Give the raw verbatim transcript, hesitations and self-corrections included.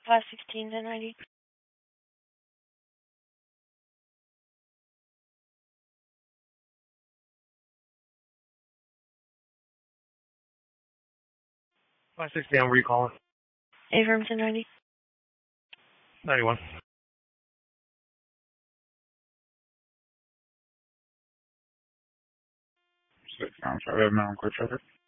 five sixteen to ninety. five sixteen, where are you calling? Abrams to ninety. ninety-one. Six, I'm sorry, I have no quick traffic.